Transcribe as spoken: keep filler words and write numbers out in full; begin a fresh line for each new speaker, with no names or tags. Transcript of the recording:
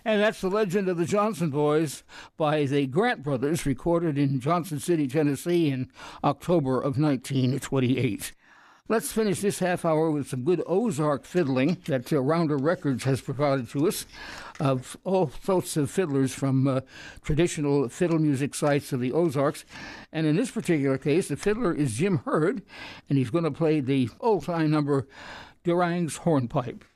And that's The Legend of the Johnson Boys by the Grant Brothers, recorded in Johnson City, Tennessee in October of nineteen twenty-eight. Let's finish this half hour with some good Ozark fiddling that uh, Rounder Records has provided to us, of all sorts of fiddlers from uh, traditional fiddle music sites of the Ozarks. And in this particular case, the fiddler is Jim Hurd, and he's going to play the old-time number, Durang's Hornpipe.